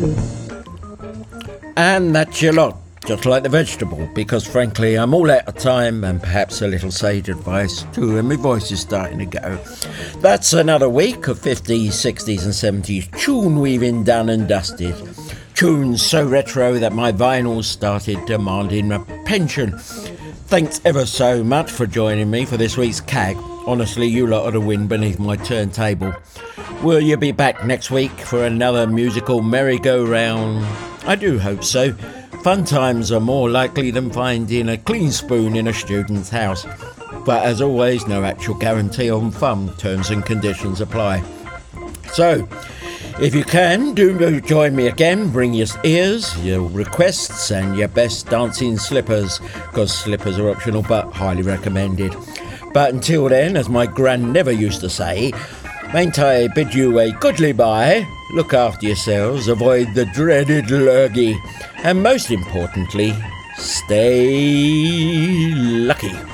And that's your lot, just like the vegetable, because frankly I'm all out of time and perhaps a little sage advice too, and my voice is starting to go. That's another week of 50s, 60s and 70s tune weaving done and dusted. Tunes so retro that my vinyls started demanding a pension. Thanks ever so much for joining me for this week's CAG. Honestly, you lot are the wind beneath my turntable. Will you be back next week for another musical merry-go-round? I do hope so. Fun times are more likely than finding a clean spoon in a student's house. But as always, no actual guarantee on fun. Terms and conditions apply. So, if you can, do join me again. Bring your ears, your requests and your best dancing slippers, because slippers are optional but highly recommended. But until then, as my gran never used to say, mayn't I bid you a goodly bye, look after yourselves, avoid the dreaded lurgy, and most importantly, stay lucky.